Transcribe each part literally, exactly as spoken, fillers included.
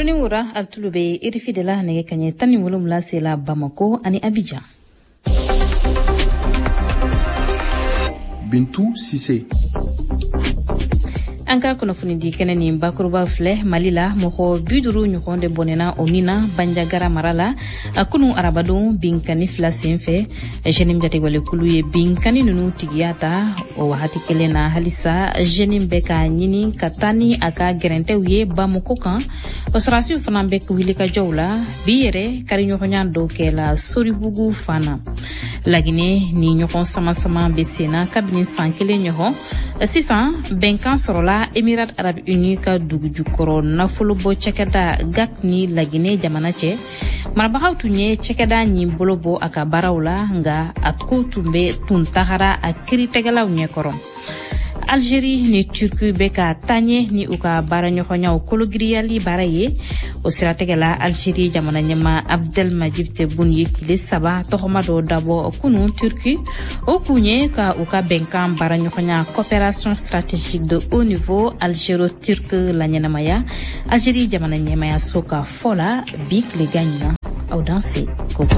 Moniwura altulube irifidela nege kanye tani wolumla sela Bamako ani Abidjan. Bintou Sissé. Anka kunafuni di keneni bakuruba fle malila moko biduru nyukonde bonena onina banjagara marala akunu arabadon binkani fla senfe jenim jate wale kuluye binkani nunu tigiyata o wahati kelena halisa jenim beka nyini katani aka gerente uye bamoko kan osrasi fana bek wilika jowla biyere kari nyokonyando kela soribugu fana lagine ni nyokon sama sama besena kabini sankele nyokon sisan benkan sorola Emirat Arab Unis ka duguju koro nafolo bo cekeda gak ni lagine jamana ce marbahaw tunye cekeda ni bolobo aka barawla nga atko tumbe tuntahara akiri tegalaw nye koro Algérie ni Turquie beka tanye ni uka baranyo khonya okologriali baraye o sirategala Algérie jamana nyama Abdelmadjid Tebboune yekile saba tohoma do dabo kunu Turquie o kunye ka uka benkan baranyo khonya coopération stratégique de haut niveau algéro-turque la nyanamaya Algérie jamana nyama ya soka fola bik le gagnant au danser koko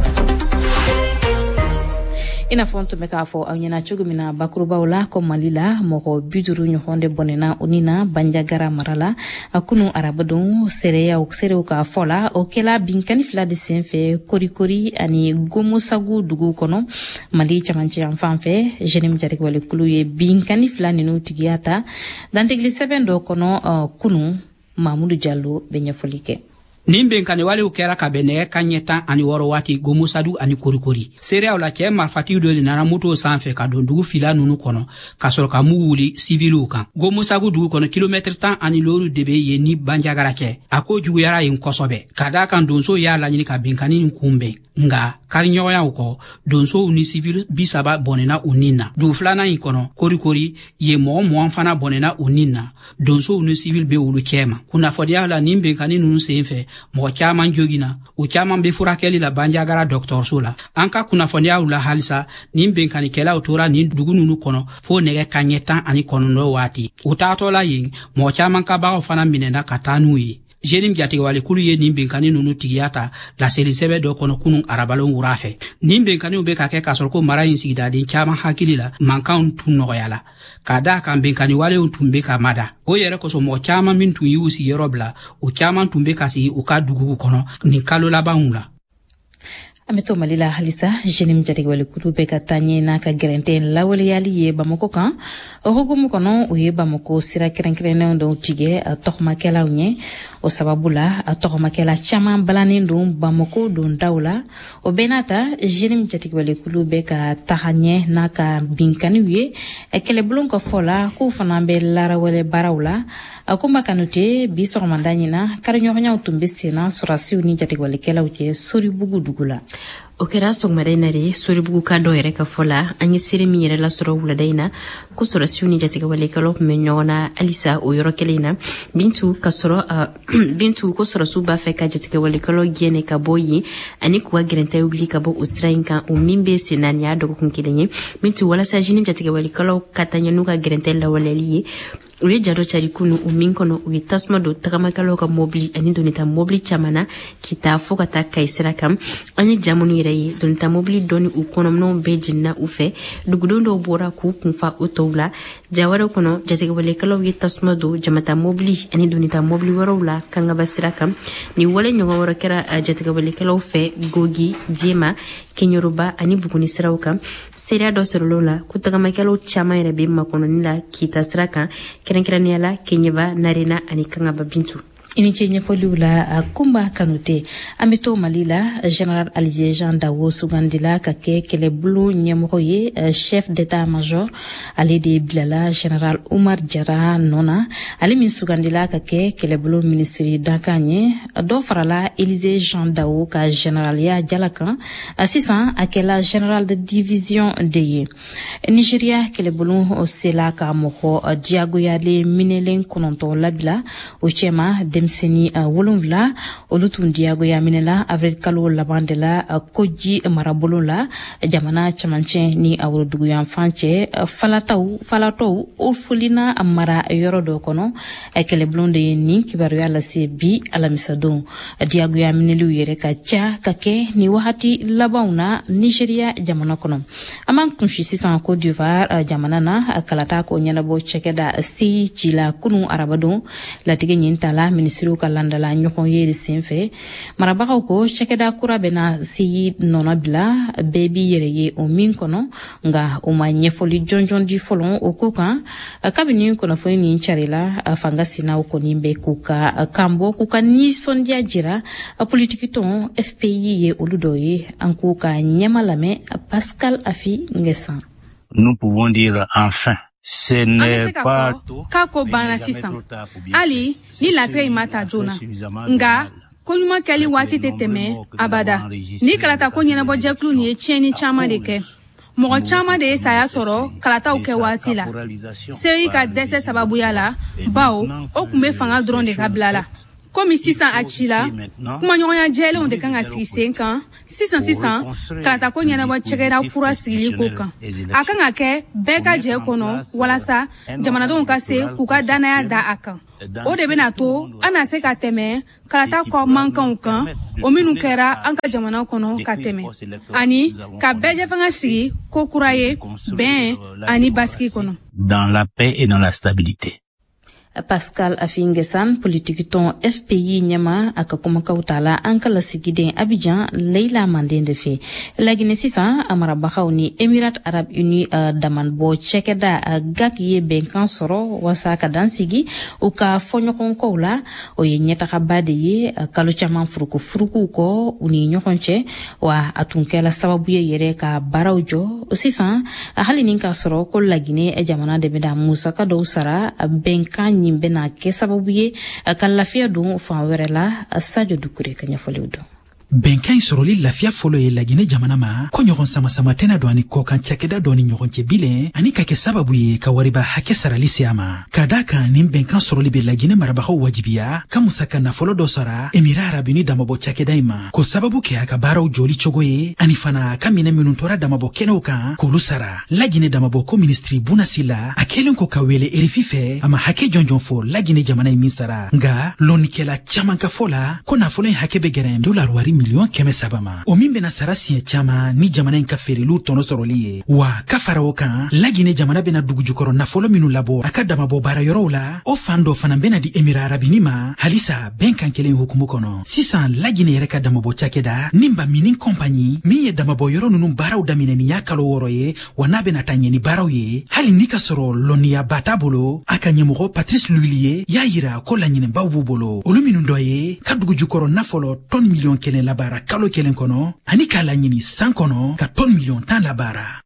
ina fonto meka fo awnyana chugumina bakurubawla ko malila moko biduru nyonde bonena unina banjagara marala akunu arabadon sereya o sere ka fola o kela binkani fla de senfe korikori ani gomusagu dugu kono mali chamanche amfanfe jenim jarek wale kuluye binkani fla ninu tigiyata dantegli seven do kono uh, kunu Mamadou Diallo benyafolike Nimben kane wale ukera kabene kanyeta ani woro wati gomusadu ani kurikuri. Seria wala ke marfati do ni nana muto sanfe ka dondugu fila nunu kono kasol ka muuli civilu kan. Gomusagu dugu kono kilometre tan ani loru debe ye ni banjagara ke. Ako jugu yara yin kosobe. Kada kan donso ya la nyini ka binkani nkumbe. Nga karinyo ya uko donso uni civil bisaba bonena unina. Du flana yin kono kurikuri ye mo mo amfana bonena unina. Donso uni civil be ulu kema. Kuna fodia la nimben kane nunu senfe mo chaman jogina o chaman be furakeli la banjagara docteur sula anka kuna fondia ula halisa nimben kanikela otora ni dugununu kono fo nege kanyeta ani kono no wati utato la yin mo chaman ka ba ofana minenda katanu yi jenim jati wale kulu ye nimben kani nunu tigiyata la seli sebe do kono kunun arabalo ngurafe nimben kani ube kake kasol ko mara yin sigida din chaman hakili la mankan tun no yala kada kan ben kani wale untumbe ka mada o yere ko so mo chaman min tun yusi yerobla o chaman tumbe kasi o ka dugu kono ni kalo la baunla Ameto malila halisa jenim jati wale kulu beka tanye na ka gerente la wale yali ye Bamako kan ohugumu kono uye Bamako sira kerenkrene ndo tige tohma kela unye o sababula tohma kela chama balani ndo Bamako don daula o benata jenim jati wale kulu beka tahanye na ka binkani uye ekele blonko fola ku fanambe lara wale barawla akumba kanute biso mandanyina karinyo hanya utumbe sena surasi uni jati wale kela uche sori bugu dugula O kera sogmare nare sori bugu ka do yere ka fola anyi sire mi yere la soro wula daina ko soro siuni jatiga wale kalo me nyona alisa o yoro kelina bintu ka soro uh, bintu ko soro su ba fe ka jatiga wale kalo gene ka boyi ani kuwa gerente ubli ka bo ustrainka o mimbe sinanya do ko kunkilenye bintu wala sa jinim jatiga wale kalo katanya nuka gerente la wale liye Uye jaro charikunu uminkono uye tasma do takamakalo ka mobili ani donita mobili chamana kita foka ta kaisera kam ani jamunu yiraye donita mobili doni ukono mno bejina ufe dugudondo bora ku kunfa utowla jawara kono jazega wale kalo uye tasma do jamata mobili ani donita mobili warawla kanga basira kam ni wale nyonga wara kera uh, jazega wale kalo ufe gogi jema kenyoruba ani bukuni sirawka seria do sorolola kutakamakalo chama yira bimma kono nila kita siraka Kerenkirani ala kenyeba narena ani kangaba bintu. Ini chenye foliula kumba kanute ameto malila General Alizier Jean Dawo Sugandila kake kele bulu nyemoye chef d'état-major ali de Bilala General Oumar Diarra nona ali min Sugandila kake kele bulu ministri dakanye do farala Alizier Jean Dawo ka General ya Jalakan assistant akela General de division de Nigeria kele bulu osela ka moko diago yale minelen kononto labila o chema de demseni wolonvla olutun diago yaminela avril kalo labandela koji marabolula jamana chamanche ni awrudugu yan fanche falataw falataw orfolina mara yorodo kono ekele blonde ni kibaru yalla se bi alamisadon diago yaminelu yere ka cha kake ni wahati labauna Nigeria jamana kono aman kunshi sisan Côte d'Ivoire jamana na kalata ko nyalabo chekeda si chila kunu arabadon la tige nyintala ministru kalandala nyokon yeri senfe marabaka ko chekeda kura bena si nonabla baby yereye o min kono nga o ma nyefoli jonjon di folon o kuka kabini kono foni ni charela fangasina o konimbe kuka kambo kuka ni sondia jira politiki ton F P I ye oludoye ankuka nyamalame Pascal Afi Ngesa. Nous pouvons dire enfin. Ce n'est pas tout. Kako bana sisan. Ali ni latre imata jona. Nga konyuma kali wati teteme abada. Ni kalata konyena bo jeklu ni cheni chama deke. Mogo chama de saya soro kalata uke wati la. Seri ka dese sababu yala bao okumbe fanga drone de kablala. Comme sisan achila kuma nyoya jele onde kanga sisen kan sisan sisan kalata ko nyana ba chegera kura sili ko kan akanga ke beka je kono wala sa jamana don ka se kuka dana ya da akan o de bena to ana se ka teme kalata ko mankan kan o minu kera anka jamana kono ka teme ani ka beje fanga sili ko kuraye ben ani baski kono dans la paix et dans la stabilité. Pascal Afingesan politique ton F P I nyama akakuma kautala ankala sigiden Abidjan Leila Mandende fe la Guinée sisa amara baxawni Émirats Arabes Unis uh, daman bo chekeda uh, gak ye benkan soro wasaka dansigi o ka fonyo konko la o ye nyeta xabade ye uh, kalu chaman furuku furuku ko uni nyokonche wa atunkela sababu ye yere ka barawjo sisa uh, hali ninka soro ko la Guinée e jamana de beda Musa ka do sara uh, benkan nyimbe na ke sababu ye kalafia dun fan wɛrɛ la Sadio Dukure ka ɲɛfɔliw don. Benkan soroli lafiya folo ye la Guinée jamana ma ko ɲɔgɔn sama sama tɛna dɔ ani kɔkan cakɛda dɔ ni ɲɔgɔn cɛ bilen ani ka kɛ sababu ye ka wariba hakɛ sarali se a ma ka da kan nin bɛnkan soroli be la Guinée marabagaw wajibiya ka musaka nafolo dɔ sara Émirats Arabes Unis damabɔ cakɛda in ma ko sababu kɛ a ka baaraw joli cogo ye ani fana ka minɛ minnu tora damabɔ kɛnɛw kan k'olu sara la Guinée damabɔ ko ministri Bouna Sila a kɛlen ko ka wele R F I fɛ a ma hakɛ jɔnjɔn fɔ la Guinée jamana in min sara nga lɔnnikɛla caman ka fɔ la ko nafolo in hakɛ be gɛrɛ dolar wari miliyon kɛmɛ saba ma o min bena sara siɲɛ caman ni jamana in ka feereliw tɔnɔ sɔrɔli ye wa ka fara o kan la Guinée jamana bena dugujukɔrɔ nafolo minnu labɔ a ka damabɔ baarayɔrɔw la o fan dɔ fana bena di Émirats Arabes Unis ma halisa bɛnkan kelen hukumu kɔnɔ sisan la Guinée yɛrɛ ka damabɔ cakɛda Nimba Mining Compagnie min ye damabɔ yɔrɔ nunu baaraw daminɛ ni y'a kalo wɔɔrɔ ye wa n'a bena ta ɲɛ ni baaraw ye hali ni ka sɔrɔ lɔnniya ba t'a bolo a ka ɲɛmɔgɔ Patrice Luili ye y'a yira ko laɲinɛbaw b'u bolo olu minnu dɔ ye ka dugujukɔrɔ nafolo tɔn miliyɔn kelen labaara kalo kelen kɔnɔ ani k'a laɲini san kɔnɔ ka tɔn miliyɔn tan labaara.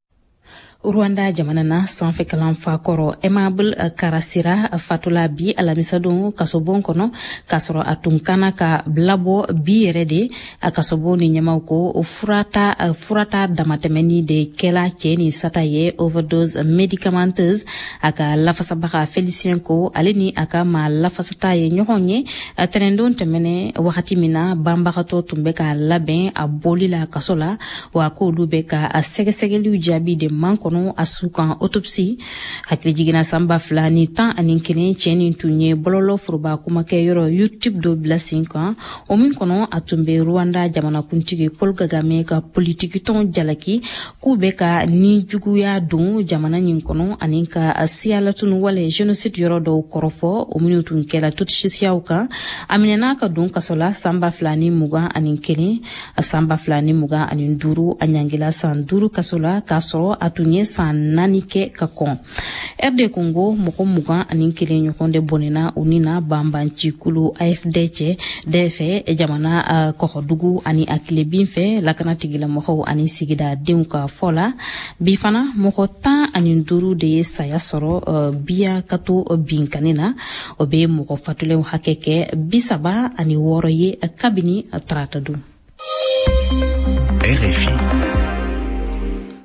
Rwanda jamana na sanfɛ kalan fa kɔrɔ Aimable Karasira fatula bi alamisadon kasobon kɔnɔ kasɔrɔ a tun kana ka bilabɔ bi yɛrɛ de a kasobon ni ɲɛmaw ko furata furata damatɛmɛni de kɛla cɛ ni sata ye overdose medicamenteuse a ka lafasabaga Félicien ko ale ni a ka ma lafasata ye ɲɔgɔn ye tɛnɛndon tɛmɛnɛ wagati min na banbagatɔ tun bɛ ka labɛn a boli la kaso la wa k'olu bɛ ka a sɛgɛsɛgɛliw jaabi de man kɔnɔ a su kan autopsie hakili jigina sanba fila ni tan ani kelen cɛ nin tun ye bɔlɔlɔ foroba kumakɛ yɔrɔ YouTube dɔ bila sen kan o min kɔnɔ a tun bɛ Rwanda jamanakuntigi Paul Kagame ka politiki tɔn jalaki k'u bɛ ka ni juguya don jamana nin kɔnɔ ani ka siyalatunu wale génocide yɔrɔ dɔw kɔrɔfɔ o minnu tun kɛla tutisiyaw kan a minɛna ka don kaso la sanba fila ni mugan ani kelen sanba fila ni mugan ani duuru a ɲangila san duuru kaso la k'a sɔrɔ a tun ye san naani kɛ ka kɔn R D Congo mɔgɔ mugan ani kelen ɲɔgɔn de bɔnɛna u ni na banbancikulu A F D cɛ de fɛ jamana uh, kɔkɔdugu ani a tilebin fɛ lakanatigilamɔgɔw ani sigida denw ka fɔ la bi fana mɔgɔ tan ani duuru de ye saya sɔrɔ uh, biya ka to uh, binkani na o bɛ mɔgɔ fatulenw hakɛ kɛ bi saba ani wɔɔrɔ ye uh, kabini uh, tarata dun. R F I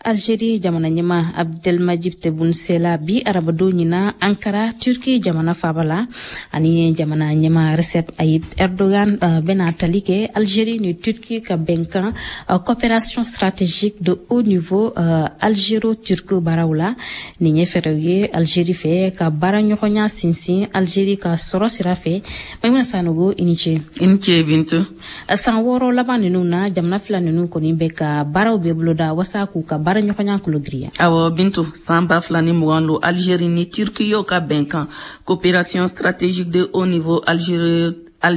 Algérie jamana nyama Abdelmajid Tebboune Sela bi arabado nyina Ankara Turki jamana fabala ani jamana nyama Recep Tayyip Erdogan uh, bena talike Algérie ni Turki ka benkan uh, coopération stratégique de haut niveau uh, algéro-turco barawla ni nyefere Algérie fe ka bara nyokonya sinsin Algérie ka soro sirafe mayuna sanogo iniche iniche bintu uh, san woro labani nuna jamana fila nunu koni beka baraw be bloda wasa ku ka bara nyokonya kulodria awo bintu samba flani muganlo Algérie ni Turquie yo ka benkan coopération stratégique de haut niveau algérie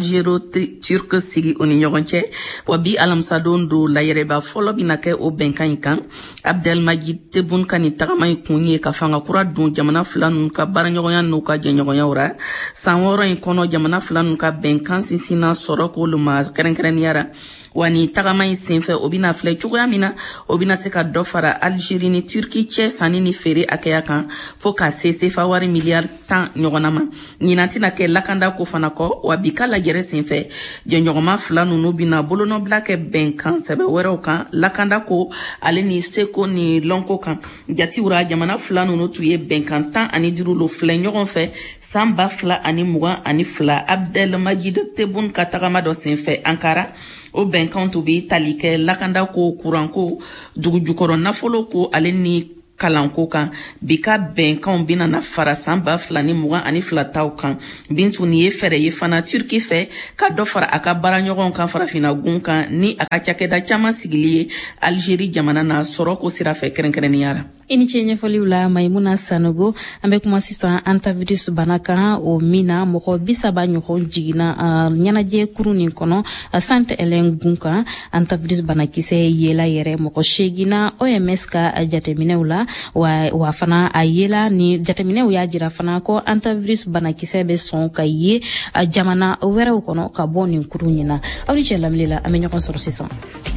algéro-turc sigi oni ɲɔgɔn wa bi alamisa don do layɛrɛba fɔlɔ bina kɛ o bɛnkan kan Abdelmajid Tebboune ka ni tagama yi kun ye ka fanga kura dun jamana fila ninnu ka baaraɲɔgɔnya n'u ka jɛɲɔgɔnyaw ra san wɔɔrɔ in kɔnɔ jamana fila ninnu ka bɛnkan sinsinna sɔrɔ k'olu ma kɛrɛnkɛrɛnniyara wa ni tagama yi senfɛ o bina filɛ cogoya min na o bina se ka dɔ fara Algérie ni Turquie cɛ sanni ni feere hakɛya kan fo ka se sefa wari miliyari tan ɲɔgɔnna ma ɲinan tɛna kɛ lakanda ko fana kɔ wa bi ka lajɛrɛ senfɛ jɛɲɔgɔnma fila ninnu bina bolonɔbila kɛ bɛnkan sɛbɛ wɛrɛw kan lakanda ko ale ni seko ni lɔnko kan jatiwura jamana fila ninnu tun ye bɛnkan tan ani duuru lo filɛ ɲɔgɔn fɛ san ba fila ani mugan ani fila Abdelmajid Tebboune ka tagama dɔ senfɛ Ankara o bɛnkan tun bi tali kɛ lakanda ko kuranko dugujukɔrɔ nafolo ko ale ni kalanko kan bi ka bɛnkanw bina na fara san ba fila ni mugan ani fila taw kan bintu ni ye fɛrɛ ye fana Turki fɛ ka dɔ fara a ka baaraɲɔgɔnw kan farafina gun kan ni a ka cakɛda caman sigili ye Algérie jamana na sɔrɔ ko sira fɛ kɛrɛnkɛrɛnniyara i ni ce ɲɛfɔliw la Maimuna Sanogo an bɛ kuma sisan antivirus bana kan o min na mɔgɔ bisaba ɲɔgɔn jigina uh, ɲɛnajɛ kurun nin kɔnɔ uh, Sainte Hélène gun kan antivirus banakisɛ yela yɛrɛ mɔgɔ segina O M S ka uh, jateminɛw la wa, wa fana a yela ni jateminɛw y'a jira fana ko antivirus banakisɛ bɛ sɔn ka ye uh, jamana wɛrɛw kɔnɔ ka bɔ nin kurun nin na aw ni cɛ lamili la an bɛ ɲɔgɔn sɔrɔ sisan.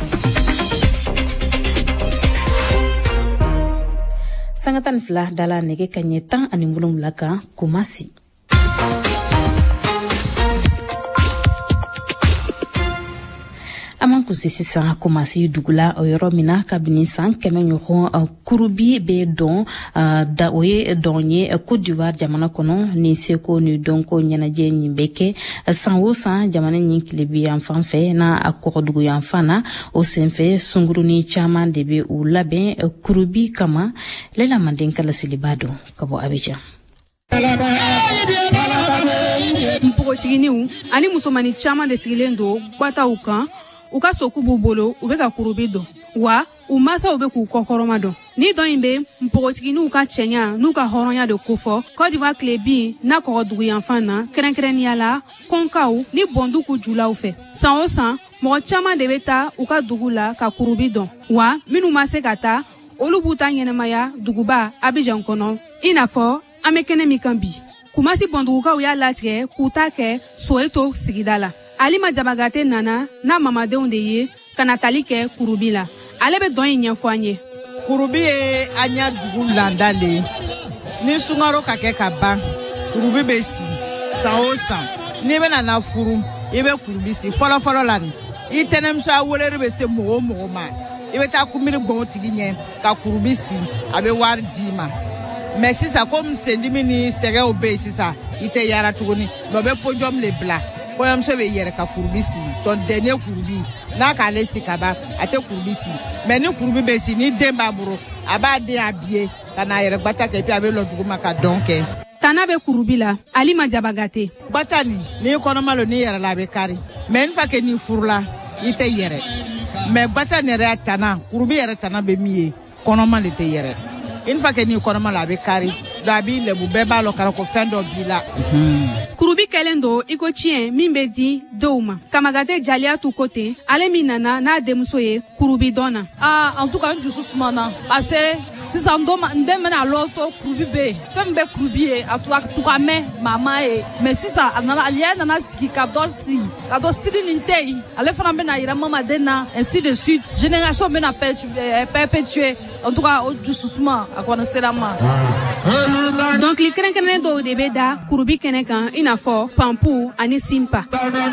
Sangatan fila dala nege kanye tan ani wolonwula kan Kumasi. Aman kusi sisan Kumasi dugula o yɔrɔ min na kabini san kɛmɛ ɲɔgɔn uh, kurubi bɛ dɔn uh, da o ye dɔn ye uh, Côte d'Ivoire jamana kɔnɔ ni seko ni dɔnko ɲɛnajɛ nin bɛ kɛ uh, san o san jamana nin tilebi yan fan fɛ n'a a kɔgɔdugu yan fan na o senfɛ sungurunin caman de bɛ u labɛn uh, kurubi kama Lela Manden kalasiliba dɔn ka bɔ Abidjan. Npogotiginiw ani musomani caman de sigilen do gwataw kan u ka soku b'u bolo u bɛ ka kurubi dɔn wa u masaw bɛ k'u kɔkɔrɔma dɔn ni dɔn in bɛ npogotiginiw ka cɛɲa n'u ka hɔrɔnya de kofɔ Côte d'Ivoire tile bin n'a kɔgɔdugu yanfan na kɛrɛnkɛrɛnniya la kɔnkaw ni bɔndugu julaw fɛ san o san mɔgɔ caman de bɛ taa u ka dugu la ka kurubi dɔn wa minnu ma se ka taa olu b'u ta ɲɛnɛmaya duguba Abidjan kɔnɔ i n'a fɔ an bɛ kɛnɛ min kan bi Kumasi bɔndugukaw y'a latigɛ k'u ta kɛ Soweto sigida la Alima Jabagate nana n'a mamadenw de ye ka na tali kɛ kurubi la ale bɛ dɔn in ɲɛfɔ an ye. Kurubi ye an ɲa dugu landa le ye ni sunkaro ka kɛ ka ban kurubi bɛ si san o san n'i bɛna na furu i bɛ kurubi si fɔlɔfɔlɔ la nin i tɛnɛmuso a weleli bɛ se mɔgɔ o mɔgɔ ma i bɛ taa kunbiri gbɔn o tigi ɲɛ ka kurubi si a bɛ wari d'i ma mɛ sisan komi sendimi ni sɛgɛw bɛ yen sisan i tɛ yaara tuguni mɛ o bɛ pɔjɔm le bila kɔɲɔmuso bɛ yɛrɛ ka kurubi si sɔn dɛnɛ kurubi n'a k'ale si ka ban a tɛ kurubi si mɛ ni kurubi bɛ si ni den b'a bolo a b'a den a biye ka n'a yɛrɛ gbata kɛ puis a bɛ lɔ dugu ma ka dɔn kɛ. Tana bɛ kurubi la Alima Jabagate. Gbata nin n'i kɔnɔma lo n'i yɛrɛ la a bɛ kari mɛ n fa kɛ n'i furula i tɛ yɛrɛ mɛ gbata nin yɛrɛ tana kurubi yɛrɛ tana bɛ min ye kɔnɔma de tɛ yɛrɛ une fois que n'i kɔnɔma la a bɛ kari donc a b'i lebu bɛɛ b'a lɔ kara ko fɛn dɔ b'i la. Kurubi kɛlen don i ko tiɲɛ min bɛ di denw ma Kamagate Jaliyatu ko ten ale min nana n'a denmuso ye kurubi dɔn na. Ah, en tout cas n dusu sumana parce que sisan n den bɛna lɔ to kurubi bɛ yen fɛn min bɛ kurubi ye a tun ka mɛn mama ye mais sisan a nana ale yɛrɛ nana sigi ka dɔ sigi ka dɔ siri nin tɛ yen ale fana bɛna yira mama den na ainsi de suite génération bɛna perpétuer en tout cas o jususuma a kɔni sera ma. Donc li kɛrɛnkɛrɛnnen dɔw de bɛ da kurubi kɛnɛ kan i n'a fɔ pampu ani simpa.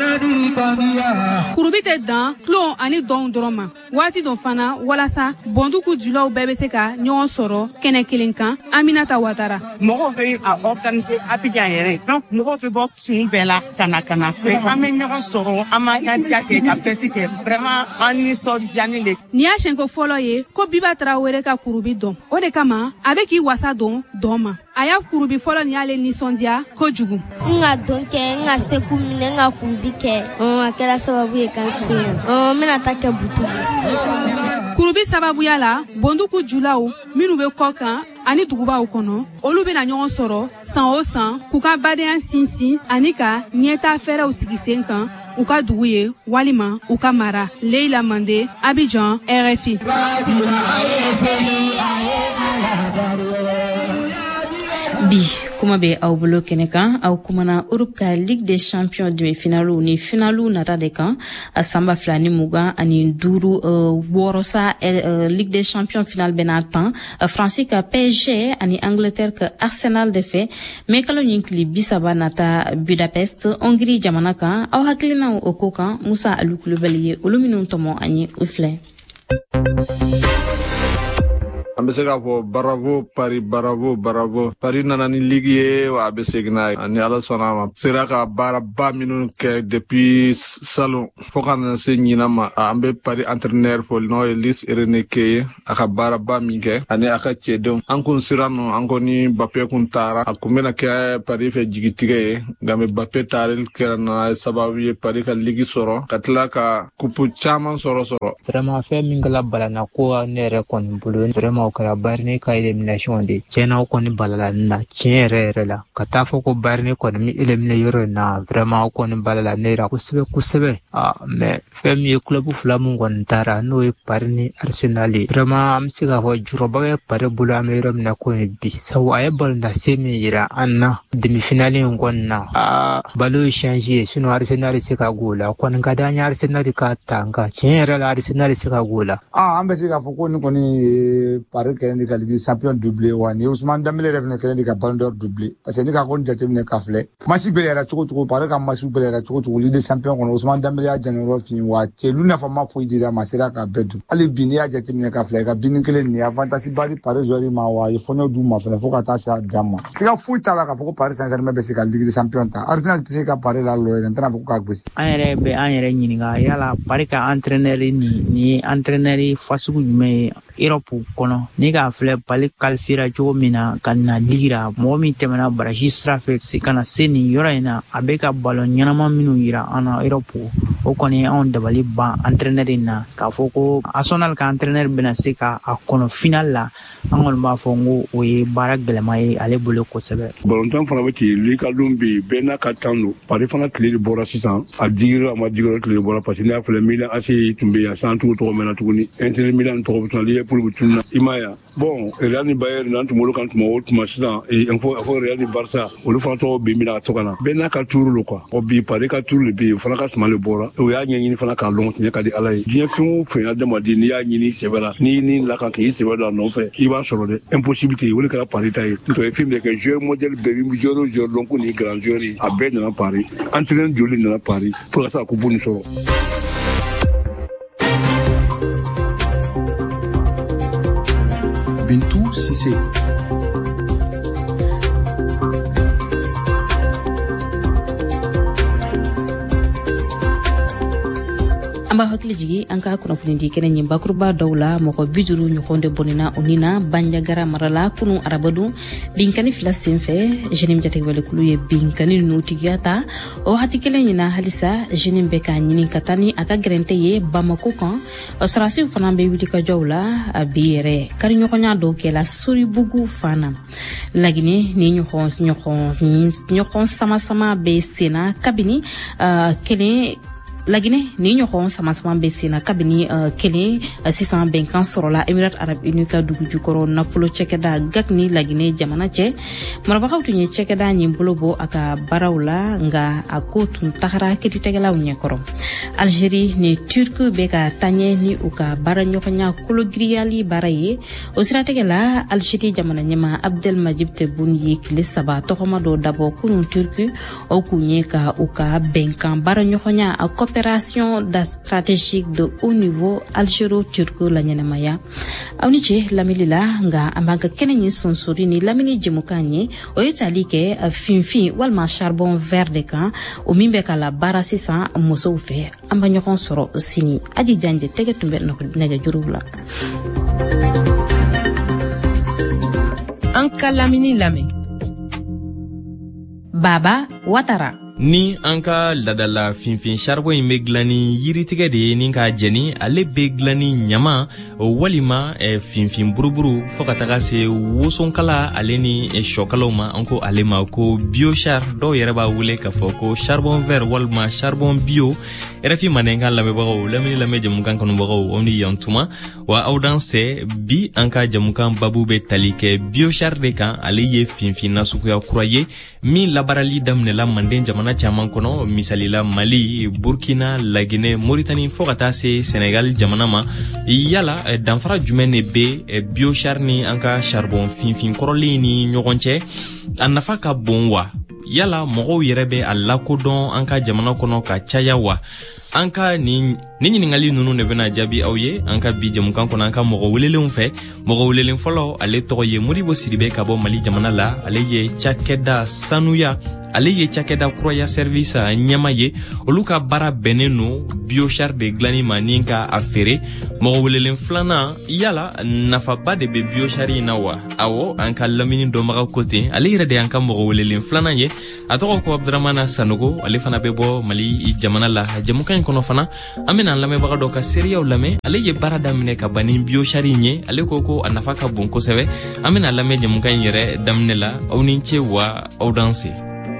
Kurubi tɛ dan tulon ani dɔn dɔrɔn ma. Waati dɔ fana walasa bɔndugu julaw bɛɛ bɛ se ka ɲɔgɔn sɔrɔ kɛnɛ kelen kan. Aminata Ouattara. Mɔgɔw bɛ a organiser Abidjan yɛrɛ. Donc mɔgɔw bɛ bɔ kun bɛɛ la ka na ka na fɛ. An bɛ ɲɔgɔn sɔrɔ an ma ɲantiya kɛ ka fɛsi kɛ. Vraiment an nisɔndiyani de. Ni y'a siɲɛko fɔlɔ ye ko Biba Traoré ka kurubi dɔn. O de kama a bɛ k'i wasa dɔn dɔn ma. A y'a kurubi fɔlɔ ni y'ale nisɔndiya kojugu. N ka dɔn kɛ, n ka seku minɛ, n ka kurubi kɛ. A kɛra sababu ye k'an se yan. N bɛna taa kɛ butu. Kurubi sababuya la bonduku julaw minnu bɛ kɔ kan ani dugubaw kɔnɔ olu bɛna ɲɔgɔn sɔrɔ san o san k'u ka badenya sinsin ani ka ɲɛtaa fɛɛrɛw sigi sen kan u ka dugu ye walima u ka mara. Leila Mande, Abidjan, R F I. Bi kuma be aw bolo kɛnɛ kan aw kumana Europe ka Ligue des Champions demi-finale ni finale nata de kan a samba fila ni mugan ani duuru wɔɔrɔ sa Ligue des Champions finale bɛna tan Fransi ka P S G ani Angleterre ka Arsenal de fɛ mais kalo ɲin tili bi saba nata Budapest Hongrie jamana kan aw hakilina o ko kan Musa Alu Kulubali ye olu minnu tɔmɔ an ye u filɛ. An bɛ se k'a fɔ bravo Paris, bravo bravo Paris nana ni ligue ye wa a bɛ segin n'a ye ni Ala sɔnna a ma sera ka baaraba minnu kɛ depuis salon fo ka na se ɲinan ma an bɛ Paris entraîneur fo n'o ye Luis Enrique ye a ka baaraba min kɛ ani a ka cɛdenw an kun sera nɔ an ko ni Mbappé kun taara a kun bɛna kɛ Paris fɛ jigitigɛ ye nka Mbappé taarali kɛra na sababu ye Paris ka ligue sɔrɔ ka tila ka coupe caman sɔrɔ sɔrɔ. Vraiment fɛn min kɛla balana ko ne yɛrɛ kɔni bolo vraiment o kɛra Bayern ka élimination de tiɲɛna o kɔni balala na tiɲɛ yɛrɛ yɛrɛ la ka taa fɔ ko Bayern kɔni mi éliminer yɔrɔ in na vraiment o kɔni balala ne yɛrɛ kosɛbɛ kosɛbɛ ah mais fɛn min ye club fila mun kɔni taara n'o ye Paris ni Arsenal ye vraiment an bɛ se k'a fɔ jurɔba bɛ Paris bolo an bɛ yɔrɔ min na ko ye bi sabu a ye balonase min yira an na demi-finale in kɔni na ah balo ye changer sinon Arsenal se ka go la kɔni ka di an ye Arsenal ka ta nka tiɲɛ yɛrɛ la Arsenal se ka go la. ah an bɛ se k'a fɔ ko ni kɔni Paris kɛlen de ka Ligue des Champions doublé wa ni Ousmane Dembélé yɛrɛ fana kɛlen de ka Ballon d'Or doublé parce que ni ka kɔni jateminɛ ka filɛ match bɛɛ yɛrɛ cogo cogo Paris ka match bɛɛ yɛrɛ cogo cogo Ligue des Champions kɔnɔ Ousmane Dembélé y'a janyɔrɔ fin wa cɛlu nafama foyi dira ma sera ka bɛɛ dun hali bi n'i y'a jateminɛ ka filɛ ka bini kelen nin avantage ba di Paris joueur ma wa ye fɔɲɔ d'u ma fana fo ka taa se a dan ma siga foyi t'a la k'a fɔ ko Paris Saint-Germain bɛ se ka Ligue des Champions ta Arsenal tɛ se ka Paris la lɔ n tɛna fɔ ko k'a gosi. An yɛrɛ bɛ an yɛrɛ ɲininka yala Paris ka entraîneur ni ni ye entraîneur fasugu jumɛn ye Europe kɔnɔ ni k'a filɛ Paris qualifiera cogo min na ka na ligue la mɔgɔ min tɛmɛna baraji sira fɛ ka na se nin yɔrɔ in na a bɛ ka ballon ɲɛnama minnu yira an na Europe o kɔni anw dabali ban entraîneur in na k'a fɔ ko Arsenal ka entraîneur bɛna se ka a kɔnɔ final la an kɔni b'a fɔ n ko o ye baara gɛlɛma ye ale bolo kosɛbɛ. Ballon fana bɛ ten ligue don bɛ yen bɛɛ n'a ka tan don Paris fana tile de bɔra sisan a digira a ma digira tile de bɔra parce que n'i y'a filɛ Milan A C tun bɛ yan san tugu tɔgɔ mɛnna tuguni Inter Milan tɔgɔ bɛ tun Liverpool bɛ tun na i ma yan bon Real ni Bayern n'an tun bolo kan tuma o tuma sisan il faut faut Real ni Barça olu fana tɔgɔ bɛ min na ka to ka na bɛɛ n'a ka tuuru lo quoi o bi Paris ka tuuru de bɛ yen fana ka suma de bɔra o y'a ɲɛɲini fana k'a lɔn tiɲɛ ka di Ala ye diɲɛ fɛn o fɛn adamaden n'i y'a ɲini sɛbɛ la n'i ni la kan k'i sɛbɛ don a nɔfɛ i b'a sɔrɔ dɛ impossibilité o de kɛra Paris ta ye n'o ye film de kɛ joueur modèle bɛɛ bi joueur o joueur dɔn ko nin grand joueur ye a bɛɛ nana Paris entraîneur joli nana Paris pour ka se ka coupe nin sɔrɔ. Bintou Cissé. an b'a hakili jigi an ka kunnafoni di kɛnɛ ɲin bakuruba dɔw la mɔgɔ bi duuru ɲɔgɔn de bɔnɛna o nina banjagara marala kunu arabadu binkani fila senfɛ jenim jategwalekulu ye binkani nunu tigiya ta o hati kelen ɲina halisa jenim bɛ k'a ɲini ka taa ni a ka gɛrɛntɛ ye bamako kan sarasiw fana bɛ wuli ka jɔw la a bi yɛrɛ kariɲɔgɔnya dɔw kɛla soribugu fana lagini ni ɲɔgɔn ɲɔgɔn ɲɔgɔn sama sama bɛ senna kabini uh, kelen lagine ni ɲɔgɔn sama-sama bɛ sen na kabini uh, kelen uh, sisan bɛnkan sɔrɔla Emirat Arab Unis ka dugu jukɔrɔ nafolo cɛkɛda G A C ni lagine jamana cɛ marabagaw tun ye cɛkɛda ɲin bolo bɔ a ka baaraw la nga a ko tun tagara ketitigɛlaw ɲɛkɔrɔ. Algérie ni Turki bɛ ka taɲɛ ni u ka baara ɲɔgɔnya kologiriyali baara ye o siratigɛ la Algérie jamana ɲɛma Abdelmajid Tebboune ye tile saba tɔgɔma dɔ dabɔ kunun Turki o kun ye ka u ka bɛnkan baara ɲɔgɔnya a coopération da stratégique de haut niveau algéro-turco la ɲɛnamaya aw ni ce lamili la nga an b'an ka kɛnɛ ɲi sonsori ni lamini jɛmukan ye o ye tali kɛ finfin walima charbon vert de kan o min bɛ ka la baara sisan musow fɛ an ba ɲɔgɔn sɔrɔ sini aji janje tɛgɛ tun bɛ nɛgɛjuruw la an ka lamini lamɛn Baba Watara ni an ka ladala finfin charbon in bɛ dilan ni yiritigɛ de ye ni ka jɛni ale bɛ dilan ni ɲama walima eh, finfin buruburu fo ka taga se wosonkala ale ni eh, sɔkalaw ma an ko ale ma ko biochar dɔw yɛrɛ b'a wele k'a fɔ ko charbon vert walima charbon bio R F I mandenkan lamɛnbagaw lamini lamɛn jamukan kanubagaw aw ni yan tuma wa aw dan sɛ bi an ka jamukan babu bɛ tali kɛ biochar de kan ale ye finfin nasuguya kura ye min labarali daminɛla manden jamana caman kɔnɔ misalila Mali, Burkina, Lagine, Mauritanie fo ka taa se Senegal jamana ma yala danfara jumɛn de bɛ biochar ni an ka charbon finfin kɔrɔlen ni ɲɔgɔn cɛ a nafa ka bon wa yala mɔgɔw yɛrɛ bɛ a lakodɔn an ka jamana kɔnɔ ka caya wa an ka ni ni ɲiningali nunu de bɛna jaabi aw ye an ka bi jamukan kɔnɔ an ka mɔgɔ welelenw fɛ mɔgɔ welelen fɔlɔ ale tɔgɔ ye Modibo Sidibe ka bɔ Mali jamana la ale ye cakɛda sanuya ale ye cakɛda kuraya service ɲɛma ye olu ka baara bɛnnen no biochar de dilanni ma ni ka a feere mɔgɔ welelen filanan yala nafaba de bɛ biochar in na wa awɔ an ka lamini dɔnbaga ko ten ale yɛrɛ de y'an ka mɔgɔ welelen filanan ye a tɔgɔ ko Abdramana Sanogo ale fana bɛ bɔ Mali jamana la jamukan in kɔnɔ fana an bɛna an lamɛnbaga dɔ ka seereyaw lamɛn ale ye baara daminɛ ka ban ni biochar in ye ale ko ko a nafa ka bon kosɛbɛ an bɛna lamɛn jamukan in yɛrɛ daminɛ la aw ni ce wa aw danse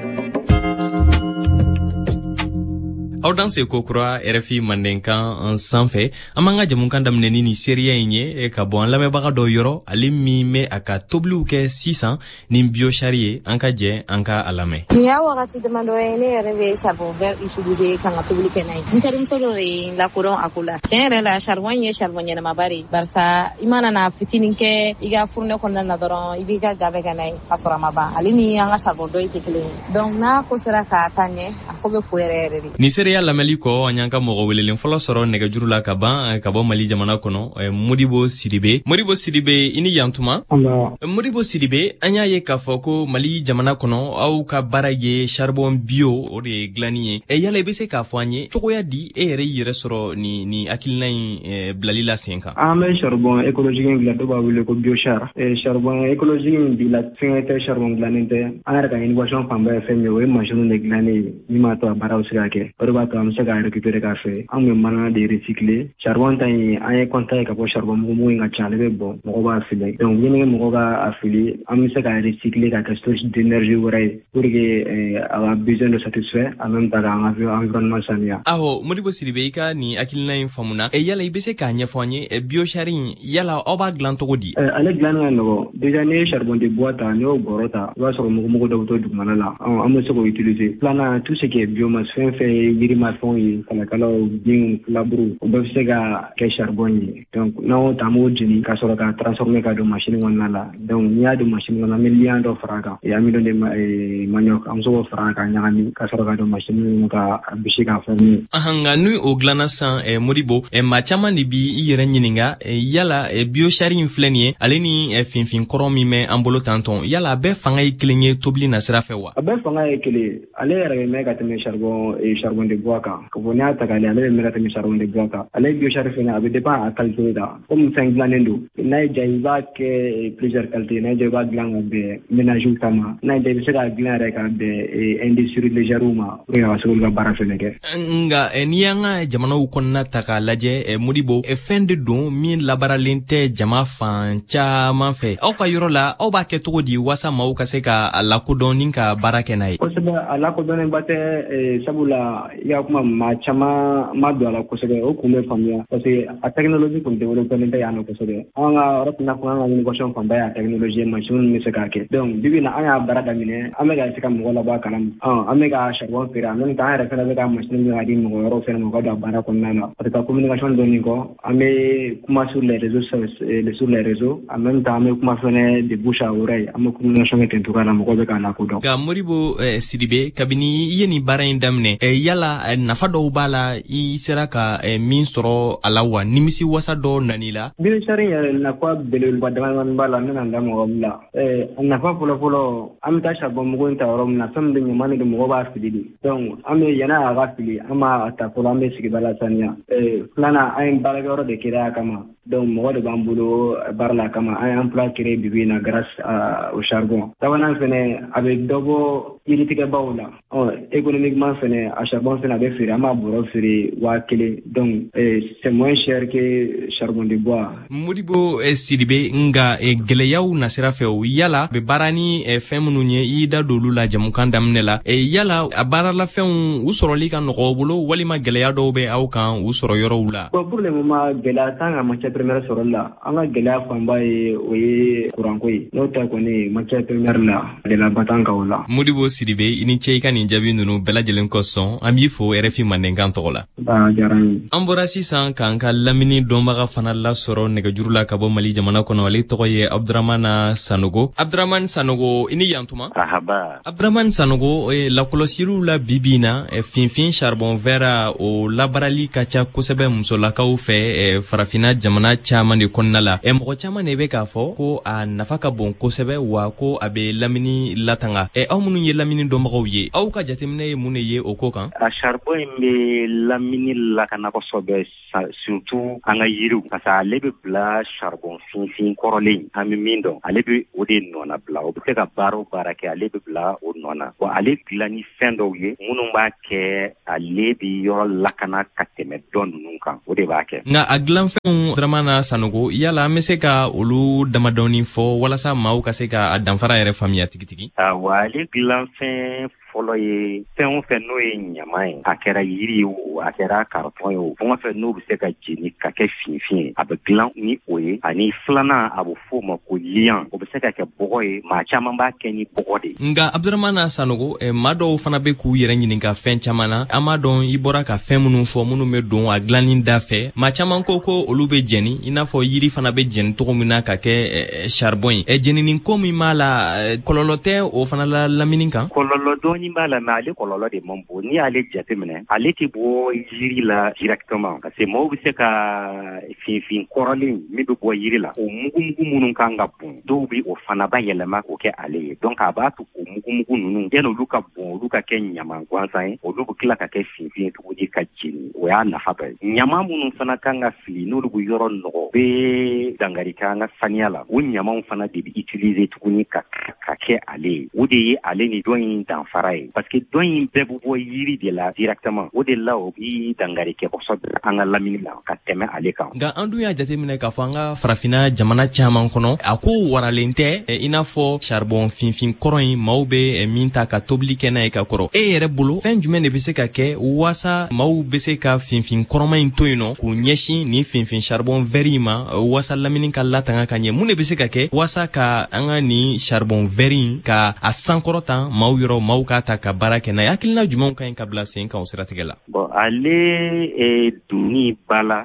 aw dan se kokura R F I mandenkan sanfɛ an b'an ka jamukan daminɛ ni seereya in ye ka bɔ an lamɛnbaga dɔ yɔrɔ ale min bɛ a ka tobiliw kɛ sisan ni biochar ye an ka jɛ an ka a lamɛn. Nin y'a wagati damadɔ ye ne yɛrɛ bɛ charbon vert utiliser kan ka tobili kɛ n'a ye n terimuso dɔ de ye n lakodɔn a ko la tiɲɛ yɛrɛ la charbon ye charbon ɲɛnamaba de ye barisa i mana na fitinin kɛ i ka fourneau kɔnɔna na dɔrɔn i b'i ka ga bɛɛ kɛ n'a ye ka sɔrɔ a ma ban ale ni an ka charbon dɔ tɛ kelen ye donc n'a ko sera k'a ta ɲɛ a ko bɛ fo yɛrɛ yɛrɛ de. Ni seereya lamɛnli kɔ an y'an ka mɔgɔ welelen fɔlɔ sɔrɔ nɛgɛjuru la ka ban ka bɔ Mali jamana kɔnɔ Modibo Sidibe Modibo Sidibe i ni yantuma Modibo Sidibe an y'a ye k'a fɔ ko Mali jamana kɔnɔ aw ka baara ye charbon bio o de ye dilanni ye e yala i bɛ se k'a fɔ an ye cogoya di e yɛrɛ yɛrɛ sɔrɔ ni ni hakilina in bilali la sen kan. An bɛ charbon écologique in dilan dɔw b'a wele ko biochar charbon écologique in bi la fɛngɛ tɛ charbon dilannen tɛ an yɛrɛ ka innovation fanba ye fɛn min ye o ye machine de dilannen ye min b'a to a baaraw se ka kɛ o de b'a to an bɛ se ka récupérer k'a fɛ an bɛ mana de recycler charbon ta in an ye constat ye ka bɔ charbon mugu in ka ca ale bɛ bɔn mɔgɔw b'a fili donc ni mɔgɔw b'a fili an bɛ se ka recycler ka kɛ source d'énergie wɛrɛ ye pour que a ka besoin de satisfait en même temps k'an ka environnement sanuya. Awɔ Modibo Sidibe i ka nin hakilina in faamuna e yala i bɛ se k'a ɲɛfɔ an ye biochar in yala aw b'a dilan cogo di. Ale dilanni ka nɔgɔ déjà n'i ye charbon de bois ta n'i y'o bɔrɔ ta i b'a sɔrɔ mugu dɔ bɛ to dugumana la an bɛ se k'o utiliser filanan tout ce qui est biomasse fɛn fɛn ye yirimafɛnw ye kalakalaw binw filaburu o bɛɛ bɛ se ka kɛ charbon ye donc n'an y'o ta an b'o jeni ka sɔrɔ ka transformer ka don machine kɔnɔna la donc n'i y'a don machine kɔnɔ an bɛ liant dɔ fara a kan et amidon de manioc an bɛ se k'o fara a kan ɲagami ka sɔrɔ ka don machine kɔnɔ ka bisi k'a fɔ min ye. Nka ni o dilanna sisan Modibo maa caman de bi i yɛrɛ ɲininka yala biochar in filɛ nin ye ale ni finfin kɔrɔ min bɛ an bolo tantɔn yala a bɛɛ fanga ye kelen ye tobili na sira fɛ wa. A bɛɛ fanga ye kelen ale yɛrɛ bɛ mɛn ka tɛmɛ charbon charbon de bois kan ka fɔ n'i y'a ta k'a lajɛ ale bɛ mɛn ka tɛmɛ charbon de bois kan ale biochar fɛnɛ a bɛ dépend a qualité la comme fɛn dilannen don n'a ye diya i b'a kɛ plusieurs qualités n'a ye diya i b'a dilan ka bɛn ménages kama n'a ye diya i bɛ se k'a dilan yɛrɛ ka bɛn industrie légère ma pour que a ka se k'olu ka baara fɛnɛ kɛ. Nka n'i y'an ka jamanaw kɔnɔna ta k'a lajɛ Modibo fɛn de don min labaaralen tɛ jama fan caman fɛ aw ka yɔrɔ la aw b'a kɛ cogo di walasa maaw ka se ka a lakodɔn ni ka baara kɛ n'a ye. Kosɛbɛ a lakodɔnnenba tɛ sabula i ya kuma maa caman ma don a la kosɛbɛ o kun bɛ faamuya parce que a technologie kun développé tɛ yan nɔ kosɛbɛ an ka yɔrɔ tɛna fɔ an ka innovation fanba y'a technologie machine min bɛ se k'a kɛ donc bibi na an y'a baara daminɛ an bɛ ka se ka mɔgɔ labɔ a kalama an bɛ ka charbon feere en même temps an yɛrɛ fɛnɛ bɛ ka machine min ka di mɔgɔ wɛrɛw fɛnɛ ma u ka don a baara kɔnɔna na parce que ka communication dɔɔni kɔ an bɛ kuma sur les réseaux sur les réseaux en même temps an bɛ kuma fɛnɛ de bouche à oreille an bɛ communication kɛ ten cogoya la mɔgɔw bɛ k'a lakodɔn. Nka Moribo Sidibe kabini i ye nin baara in daminɛ yala nafa dɔw b'a la i sera ka min sɔrɔ a la wa nimisi wasa dɔ nani la. Bilisari yɛrɛ nafa belebeleba damadɔni b'a la n bɛna n da mɔgɔ min la a nafa fɔlɔfɔlɔ an bɛ taa charbon mugu in ta yɔrɔ min na fɛn min bɛ ɲaman de mɔgɔ b'a fili de donc an bɛ yan'a a ka fili an b'a ta fɔlɔ an bɛ sigida la saniya filanan an ye baarakɛyɔrɔ de kɛra a kama donc mɔgɔ de b'an bolo baara la kama an ye emploi créé bibi in na grâce au charbon sabanan fɛnɛ a bɛ dɔ bɔ yiritigɛbaw la économiquement fɛnɛ a charbon fɛnɛ a bɛ feere an b'a bɔrɔ feere waa kelen donc c'est moins cher que charbon de bois. Modibo Sidibe nga gɛlɛyaw nasira fɛ o yala bɛ baara ni fɛn minnu ye i da dolu la jamukan daminɛ la yala a baara la fɛnw u sɔrɔli ka nɔgɔ bolo walima gɛlɛya dɔw bɛ aw kan u sɔrɔ yɔrɔw la. Bon pour le moment gɛlɛya t'an ka matière première sɔrɔli la an ka gɛlɛya fanba ye o ye courant ko ye n'o ta kɔni matière première la gɛlɛyaba t'an kan o la. Modibo Sidibe i ni ce i ka nin jaabi ninnu bɛɛ lajɛlen kosɔn an b'i fo R F I Mandenkan tɔgɔ la. An bɔra sisan k'an ka lamini dɔnbaga fana lasɔrɔ nɛgɛjuru la ka bɔ Mali jamana kɔnɔ ale tɔgɔ ye Abdramana Sanogo. Abdramana Sanogo i ni yantuma. Ahaba. Abdramana Sanogo lakɔlɔsiliw la bibi na finfin charbon vert o labarali ka ca kosɛbɛ musolakaw fɛ farafina jamana caman de kɔnɔna la mɔgɔ caman de bɛ k'a fɔ ko a nafa ka bon kosɛbɛ wa ko a bɛ lamini latanga aw minnu ye lamini dɔnbagaw ye aw ka jateminɛ ye mun de ye o ko kan. A charbon in bɛ lamini lakana kosɛbɛ surtout an ka yiriw parce que ale bɛ bila charbon finfin kɔrɔlen an bɛ min dɔn ale bɛ o de nɔna bila o bɛ se ka baara o baara kɛ ale bɛ bila o nɔna wa ale dilan ni fɛn dɔw ye minnu b'a kɛ ale bɛ yɔrɔ lakana ka tɛmɛ dɔ ninnu kan o de b'a kɛ. Nka a dilanfɛnw Abdramana Sanogo yala an bɛ se ka olu damadɔni fɔ walasa maaw ka se ka a danfara yɛrɛ faamuya tigitigi. Wa ale dilanfɛn fɔlɔ ye fɛn o fɛn n'o ye ɲaman ye a kɛra yiri ye o a kɛra karton ye o fɛn o fɛn n'o bɛ se ka jeni ka kɛ finfin ye a bɛ dilan ni o ye ani filanan a bɛ fɔ o ma ko liyan o bɛ se ka kɛ bɔgɔ ye maa caman b'a kɛ ni bɔgɔ de. Nka Abdramana Sanogo maa dɔw fana bɛ k'u yɛrɛ ɲininka fɛn caman na an b'a dɔn i bɔra ka fɛn minnu fɔ minnu bɛ don a dilanni da fɛ maa caman ko ko olu bɛ jeni i n'a fɔ yiri fana bɛ jeni cogo min na ka kɛ charbon ye jenini ko min b'a la kɔlɔlɔ tɛ o fana la lamini kan. Kɔlɔlɔ dɔɔni b'a la mais ale kɔlɔlɔ de man bon n'i y'ale jateminɛ ale tɛ bɔ yiri la directement parce que maaw bɛ se ka finfin kɔrɔlen min bɛ bɔ yiri la o mugumugu minnu kan ka bon dɔw bɛ o fana ba yɛlɛma k'o kɛ ale ye donc a b'a to o mugumugu ninnu yanni olu ka bon olu ka kɛ ɲaman gansan ye olu bɛ tila ka kɛ finfin ye tuguni ka jeni o y'a nafa dɔ ye ɲaman minnu fana kan ka fili n'olu bɛ yɔrɔ nɔgɔ bɛ dangari kɛ an ka saniya la o ɲamanw fana de bɛ utiliser tuguni ka ka kɛ ale ye o de ye ale ni dɔn in danfara ye parce que dɔn in bɛɛ bɛ bɔ yiri de la directement o de la o bɛ dangari kɛ kosɛbɛ an ka lamini la ka tɛmɛ ale kan. Nka an dun y'a jateminɛ k'a fɔ an ka farafina jamana caman kɔnɔ a ko waralen tɛ i n'a fɔ charbon finfin kɔrɔ in maaw bɛ min ta ka tobili kɛ n'a ye ka kɔrɔ e yɛrɛ bolo fɛn jumɛn de bɛ se ka kɛ waasa maaw bɛ se ka finfin kɔrɔma in to yen nɔ k'u ɲɛsin ni finfin charbon vert in ma waasa lamini ka latanga ka ɲɛ mun de bɛ se ka kɛ waasa ka an ka ni charbon vert in ka a sankɔrɔta maaw yɔrɔ maaw k'a ta ka baara kɛ n'a ye hakilina jumɛnw ka ɲi ka bila sen kan o siratigɛ la. Bon ale dunni ba la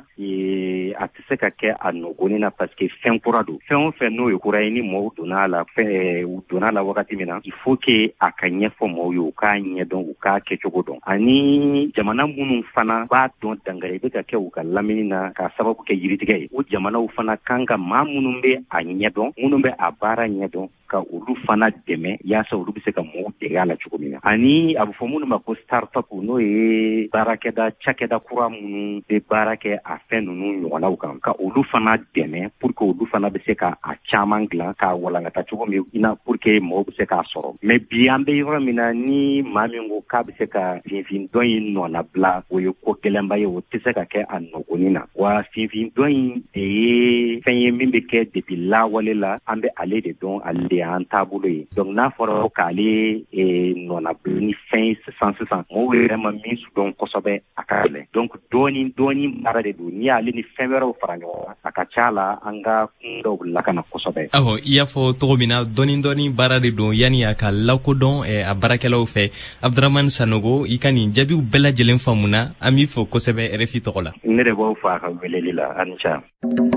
a tɛ se ka kɛ a nɔgɔnin na parce que fɛn kura don fɛn o fɛn n'o ye kura ye ni maaw donna la u donna la wagati min na il faut que a ka ɲɛfɔ maaw ye u k'a ɲɛdɔn u k'a kɛcogo dɔn ani jamana minnu fana b'a dɔn dangare bɛ ka kɛ u ka lamini na ka sababu kɛ yiritigɛ ye o jamanaw fana kan ka maa minnu bɛ a ɲɛdɔn minnu bɛ a baara ɲɛdɔn ka olu fana dɛmɛ yaasa olu bɛ se ka maaw dege a la cogo min na ani a bɛ fɔ minnu ma ko start-up n'o ye baarakɛda cakɛda kura minnu bɛ baara kɛ a fɛn ninnu ɲɔgɔn sɛnɛkɛlaw kan ka olu fana dɛmɛ pour que olu fana bɛ se ka a caman dilan k'a walankata cogo min ina pour que mɔgɔw bɛ se k'a sɔrɔ mais bi an bɛ yɔrɔ min na ni maa min ko k'a bɛ se ka finfin dɔn in nɔnabila o ye ko gɛlɛnba ye o tɛ se ka kɛ a nɔgɔnin na wa finfin dɔn in de ye fɛn ye min bɛ kɛ depuis lawale la an bɛ ale de dɔn ale de y'an taabolo ye donc n'a fɔra k'ale nɔnabila ni fɛn ye sisan sisan mɔgɔw yɛrɛ ma min dɔn kosɛbɛ a ka gɛlɛn donc dɔɔni dɔɔni baara de don n'i y'ale ni fɛn wɛrɛw fara ɲɔgɔn kan a ka ca la an ka kun dɔw lakana kosɛbɛ. awɔ i y'a fɔ cogo min na dɔɔni dɔɔni baara de don yanni a ka lakodɔn a baarakɛlaw fɛ Abdramane Sanogo i ka nin jaabiw bɛɛ lajɛlen faamuna an b'i fɔ kosɛbɛ R F I tɔgɔ la. ne de b'aw fɔ a ka weleli la a ni ca.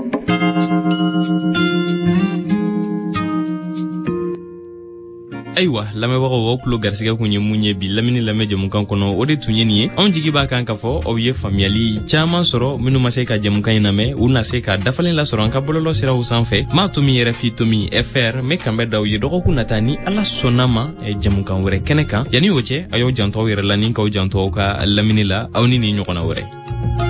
ayiwa lamɛnbagaw aw tulo garisɛgɛ kun ye mun ye bi lamini lamɛn jɛmukan kɔnɔ o de tun ye nin ye anw jigi b'a kan ka fɔ aw ye faamuyali caaman sɔrɔ minnu ma se ka jɛmukan yi lamɛn u na se ka dafalen lasɔrɔ an ka bɔlɔlɔ siraw sanfɛ m'a to min yɛrɛ fi to min F R me kan bɛ da aw ye dɔgɔkun nata ni ala sɔnna ma jɛmukan wɛrɛ kɛnɛ kan yanni o cɛ a y'aw janto aw yɛrɛ la ni k'aw janto aw ka lamini la aw ni nin ɲɔgɔnna wɛrɛ.